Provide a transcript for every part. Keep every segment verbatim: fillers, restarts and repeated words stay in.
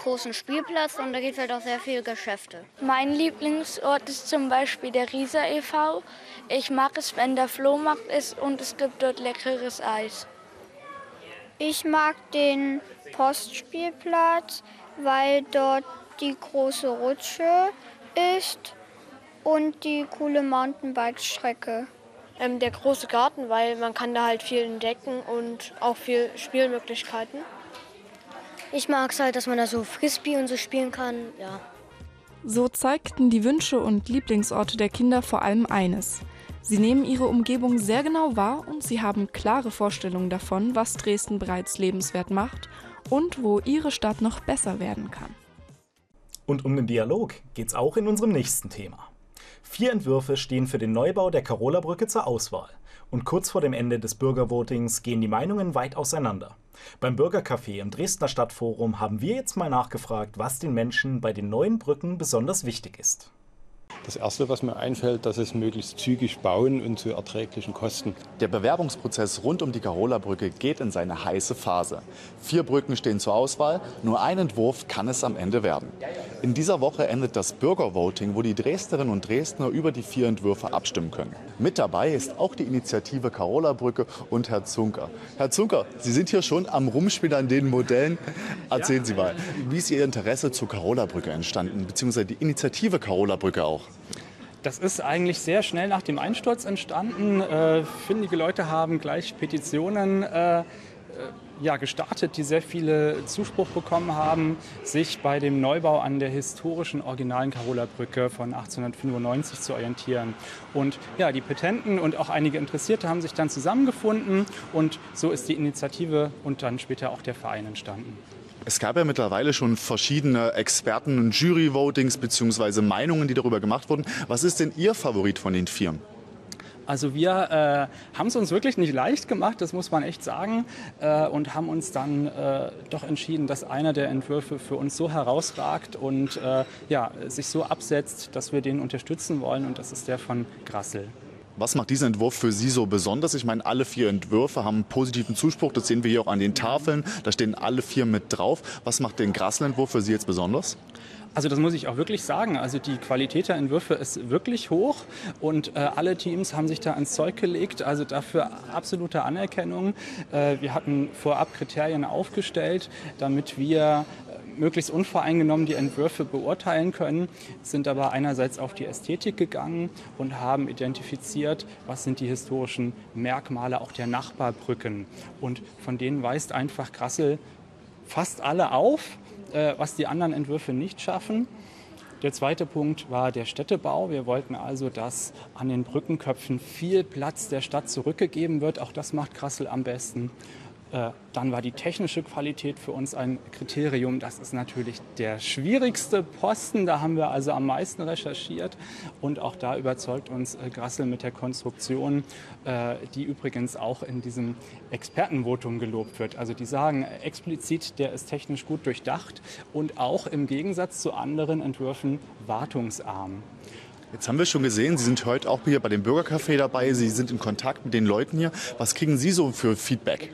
großen Spielplatz und da gibt es halt auch sehr viele Geschäfte. Mein Lieblingsort ist zum Beispiel der Riesa e V Ich mag es, wenn der Flohmarkt ist und es gibt dort leckeres Eis. Ich mag den Postspielplatz, weil dort die große Rutsche ist und die coole Mountainbike-Strecke. Ähm, der große Garten, weil man kann da halt viel entdecken und auch viel Spielmöglichkeiten. Ich mag es halt, dass man da so Frisbee und so spielen kann, ja. So zeigten die Wünsche und Lieblingsorte der Kinder vor allem eines: Sie nehmen ihre Umgebung sehr genau wahr und sie haben klare Vorstellungen davon, was Dresden bereits lebenswert macht und wo ihre Stadt noch besser werden kann. Und um den Dialog geht's auch in unserem nächsten Thema. Vier Entwürfe stehen für den Neubau der Karola-Brücke zur Auswahl. Und kurz vor dem Ende des Bürgervotings gehen die Meinungen weit auseinander. Beim Bürgercafé im Dresdner Stadtforum haben wir jetzt mal nachgefragt, was den Menschen bei den neuen Brücken besonders wichtig ist. Das Erste, was mir einfällt, dass es möglichst zügig bauen und zu erträglichen Kosten. Der Bewerbungsprozess rund um die Karola-Brücke geht in seine heiße Phase. Vier Brücken stehen zur Auswahl, nur ein Entwurf kann es am Ende werden. In dieser Woche endet das Bürgervoting, wo die Dresdnerinnen und Dresdner über die vier Entwürfe abstimmen können. Mit dabei ist auch die Initiative Karola-Brücke und Herr Zunker. Herr Zunker, Sie sind hier schon am Rumspielen an den Modellen. Erzählen Sie mal, wie ist Ihr Interesse zur Karola-Brücke entstanden, beziehungsweise die Initiative Karola-Brücke auch? Das ist eigentlich sehr schnell nach dem Einsturz entstanden. Äh, findige Leute haben gleich Petitionen äh, äh, ja, gestartet, die sehr viele Zuspruch bekommen haben, sich bei dem Neubau an der historischen originalen Karola-Brücke von achtzehnhundertfünfundneunzig zu orientieren. Und ja, die Petenten und auch einige Interessierte haben sich dann zusammengefunden und so ist die Initiative und dann später auch der Verein entstanden. Es gab ja mittlerweile schon verschiedene Experten- und Jury-Votings bzw. Meinungen, die darüber gemacht wurden. Was ist denn Ihr Favorit von den vier? Also wir äh, haben es uns wirklich nicht leicht gemacht, das muss man echt sagen, äh, und haben uns dann äh, doch entschieden, dass einer der Entwürfe für uns so herausragt und äh, ja, sich so absetzt, dass wir den unterstützen wollen, und das ist der von Grassl. Was macht diesen Entwurf für Sie so besonders? Ich meine, alle vier Entwürfe haben einen positiven Zuspruch. Das sehen wir hier auch an den Tafeln. Da stehen alle vier mit drauf. Was macht den Grassl-Entwurf für Sie jetzt besonders? Also das muss ich auch wirklich sagen. Also die Qualität der Entwürfe ist wirklich hoch und äh, alle Teams haben sich da ans Zeug gelegt. Also dafür absolute Anerkennung. Äh, wir hatten vorab Kriterien aufgestellt, damit wir möglichst unvoreingenommen die Entwürfe beurteilen können, sind aber einerseits auf die Ästhetik gegangen und haben identifiziert, was sind die historischen Merkmale auch der Nachbarbrücken. Und von denen weist einfach Grassl fast alle auf, äh, was die anderen Entwürfe nicht schaffen. Der zweite Punkt war der Städtebau. Wir wollten also, dass an den Brückenköpfen viel Platz der Stadt zurückgegeben wird. Auch das macht Grassl am besten. Dann war die technische Qualität für uns ein Kriterium. Das ist natürlich der schwierigste Posten. Da haben wir also am meisten recherchiert. Und auch da überzeugt uns Grassl mit der Konstruktion, die übrigens auch in diesem Expertenvotum gelobt wird. Also die sagen explizit, der ist technisch gut durchdacht und auch im Gegensatz zu anderen Entwürfen wartungsarm. Jetzt haben wir schon gesehen, Sie sind heute auch hier bei dem Bürgercafé dabei. Sie sind in Kontakt mit den Leuten hier. Was kriegen Sie so für Feedback?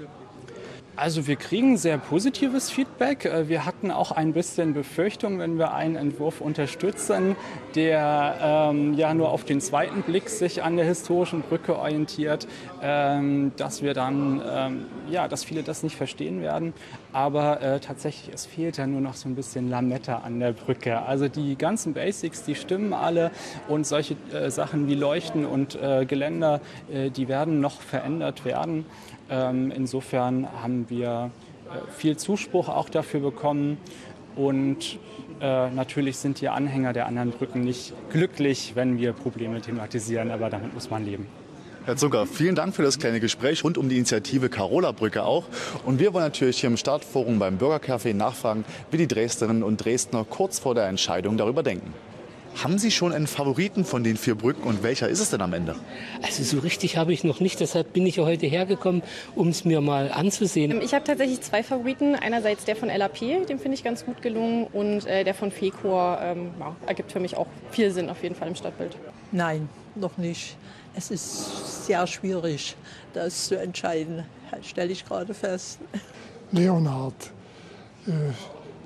Also wir kriegen sehr positives Feedback. Wir hatten auch ein bisschen Befürchtung, wenn wir einen Entwurf unterstützen, der ähm, ja nur auf den zweiten Blick sich an der historischen Brücke orientiert, ähm, dass wir dann, ähm, ja, dass viele das nicht verstehen werden. Aber äh, tatsächlich, es fehlt ja nur noch so ein bisschen Lametta an der Brücke. Also die ganzen Basics, die stimmen alle, und solche äh, Sachen wie Leuchten und äh, Geländer, äh, die werden noch verändert werden. Ähm, insofern haben wir äh, viel Zuspruch auch dafür bekommen, und äh, natürlich sind die Anhänger der anderen Brücken nicht glücklich, wenn wir Probleme thematisieren, aber damit muss man leben. Herr Zunker, vielen Dank für das kleine Gespräch rund um die Initiative Karola-Brücke auch. Und wir wollen natürlich hier im Stadtforum beim Bürgercafé nachfragen, wie die Dresdnerinnen und Dresdner kurz vor der Entscheidung darüber denken. Haben Sie schon einen Favoriten von den vier Brücken, und welcher ist es denn am Ende? Also so richtig habe ich noch nicht, deshalb bin ich ja heute hergekommen, um es mir mal anzusehen. Ich habe tatsächlich zwei Favoriten. Einerseits der von L A P, den finde ich ganz gut gelungen, und äh, der von Fecor ähm, ja, ergibt für mich auch viel Sinn auf jeden Fall im Stadtbild. Nein, noch nicht. Es ist sehr schwierig, das zu entscheiden, stelle ich gerade fest. Leonhard. Äh,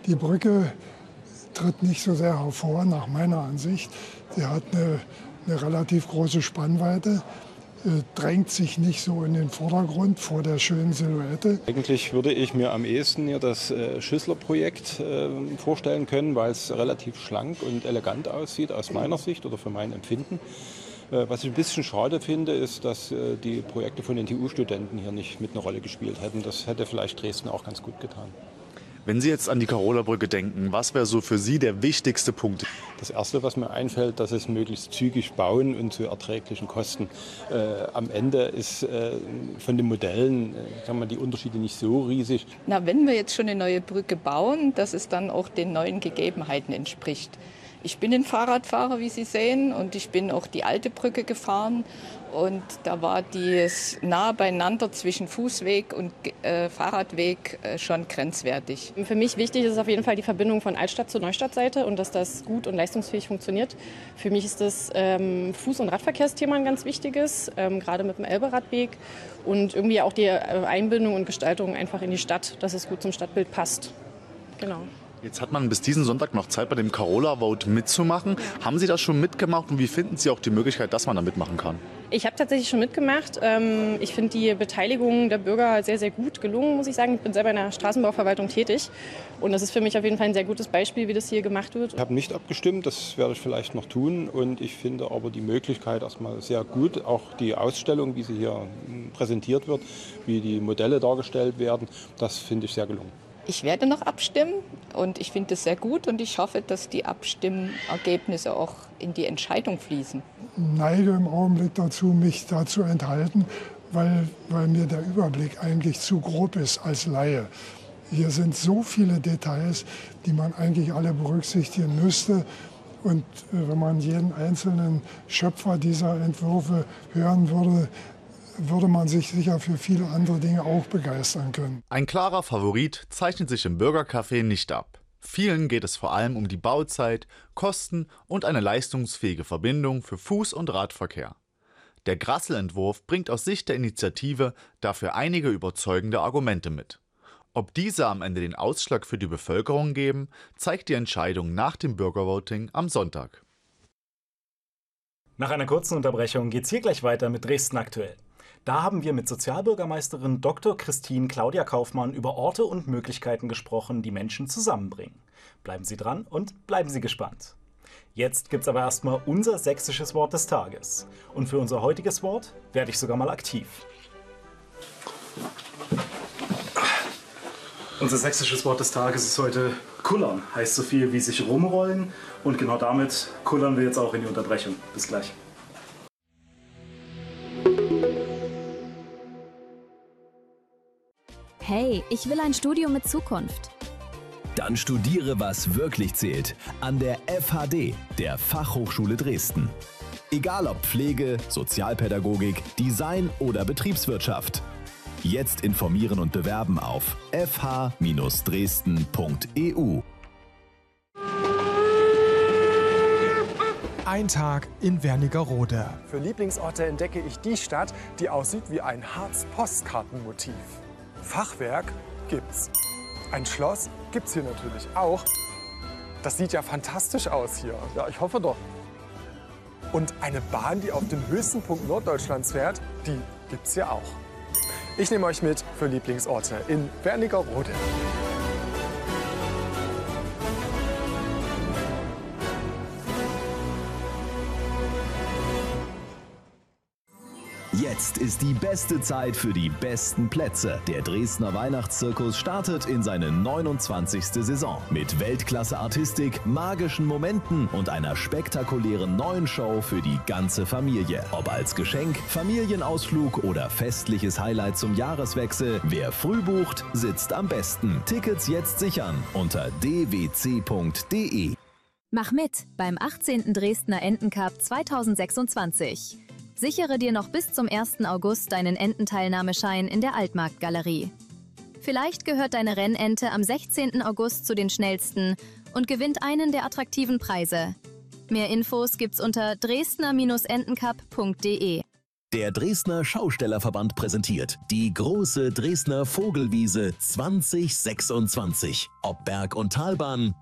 Die Brücke tritt nicht so sehr hervor, nach meiner Ansicht. Sie hat eine, eine relativ große Spannweite, äh, drängt sich nicht so in den Vordergrund vor der schönen Silhouette. Eigentlich würde ich mir am ehesten hier das äh, Schüssler-Projekt äh, vorstellen können, weil es relativ schlank und elegant aussieht aus meiner Sicht oder für mein Empfinden. Äh, was ich ein bisschen schade finde, ist, dass äh, die Projekte von den T U-Studenten hier nicht mit einer Rolle gespielt hätten. Das hätte vielleicht Dresden auch ganz gut getan. Wenn Sie jetzt an die Karola-Brücke denken, was wäre so für Sie der wichtigste Punkt? Das Erste, was mir einfällt, dass es möglichst zügig bauen und zu erträglichen Kosten. Äh, am Ende ist äh, von den Modellen äh, sagen wir, die Unterschiede nicht so riesig. Na, wenn wir jetzt schon eine neue Brücke bauen, dass es dann auch den neuen Gegebenheiten entspricht. Ich bin ein Fahrradfahrer, wie Sie sehen, und ich bin auch die alte Brücke gefahren. Und da war das nahe beieinander zwischen Fußweg und äh, Fahrradweg äh, schon grenzwertig. Für mich wichtig ist auf jeden Fall die Verbindung von Altstadt zur Neustadtseite und dass das gut und leistungsfähig funktioniert. Für mich ist das ähm, Fuß- und Radverkehrsthema ein ganz wichtiges, ähm, gerade mit dem Elberadweg. Und irgendwie auch die Einbindung und Gestaltung einfach in die Stadt, dass es gut zum Stadtbild passt. Genau. Jetzt hat man bis diesen Sonntag noch Zeit, bei dem Karola Vote mitzumachen. Ja. Haben Sie das schon mitgemacht und wie finden Sie auch die Möglichkeit, dass man da mitmachen kann? Ich habe tatsächlich schon mitgemacht. Ich finde die Beteiligung der Bürger sehr, sehr gut gelungen, muss ich sagen. Ich bin selber in der Straßenbauverwaltung tätig und das ist für mich auf jeden Fall ein sehr gutes Beispiel, wie das hier gemacht wird. Ich habe nicht abgestimmt, das werde ich vielleicht noch tun und ich finde aber die Möglichkeit erstmal sehr gut. Auch die Ausstellung, wie sie hier präsentiert wird, wie die Modelle dargestellt werden, das finde ich sehr gelungen. Ich werde noch abstimmen und ich finde es sehr gut und ich hoffe, dass die Abstimmergebnisse auch in die Entscheidung fließen. Ich neige im Augenblick dazu, mich da zu enthalten, weil, weil mir der Überblick eigentlich zu grob ist als Laie. Hier sind so viele Details, die man eigentlich alle berücksichtigen müsste. Und wenn man jeden einzelnen Schöpfer dieser Entwürfe hören würde, würde man sich sicher für viele andere Dinge auch begeistern können. Ein klarer Favorit zeichnet sich im Bürgercafé nicht ab. Vielen geht es vor allem um die Bauzeit, Kosten und eine leistungsfähige Verbindung für Fuß- und Radverkehr. Der Grassel-Entwurf bringt aus Sicht der Initiative dafür einige überzeugende Argumente mit. Ob diese am Ende den Ausschlag für die Bevölkerung geben, zeigt die Entscheidung nach dem Bürgervoting am Sonntag. Nach einer kurzen Unterbrechung geht's hier gleich weiter mit Dresden aktuell. Da haben wir mit Sozialbürgermeisterin Doktor Christine Claudia Kaufmann über Orte und Möglichkeiten gesprochen, die Menschen zusammenbringen. Bleiben Sie dran und bleiben Sie gespannt. Jetzt gibt's aber erstmal unser sächsisches Wort des Tages. Und für unser heutiges Wort werde ich sogar mal aktiv. Unser sächsisches Wort des Tages ist heute kullern. Heißt so viel wie sich rumrollen. Und genau damit kullern wir jetzt auch in die Unterbrechung. Bis gleich. Hey, ich will ein Studium mit Zukunft. Dann studiere, was wirklich zählt, an der F H D, der Fachhochschule Dresden. Egal ob Pflege, Sozialpädagogik, Design oder Betriebswirtschaft. Jetzt informieren und bewerben auf f h Bindestrich dresden Punkt e u. Ein Tag in Wernigerode. Für Lieblingsorte entdecke ich die Stadt, die aussieht wie ein Harz-Postkartenmotiv. Fachwerk gibt's. Ein Schloss gibt's hier natürlich auch. Das sieht ja fantastisch aus hier. Ja, ich hoffe doch. Und eine Bahn, die auf den höchsten Punkt Norddeutschlands fährt, die gibt's hier auch. Ich nehme euch mit für Lieblingsorte in Wernigerode. Jetzt ist die beste Zeit für die besten Plätze. Der Dresdner Weihnachtszirkus startet in seine neunundzwanzigste Saison. Mit Weltklasse-Artistik, magischen Momenten und einer spektakulären neuen Show für die ganze Familie. Ob als Geschenk, Familienausflug oder festliches Highlight zum Jahreswechsel, wer früh bucht, sitzt am besten. Tickets jetzt sichern unter d w c punkt d e. Mach mit beim achtzehnten Dresdner Entencup zweitausendsechsundzwanzig. Sichere dir noch bis zum ersten August deinen Ententeilnahmeschein in der Altmarktgalerie. Vielleicht gehört deine Rennente am sechzehnten August zu den schnellsten und gewinnt einen der attraktiven Preise. Mehr Infos gibt's unter dresdner Bindestrich entencup Punkt de. Der Dresdner Schaustellerverband präsentiert die große Dresdner Vogelwiese zwanzig sechsundzwanzig. Ob Berg- und Talbahn,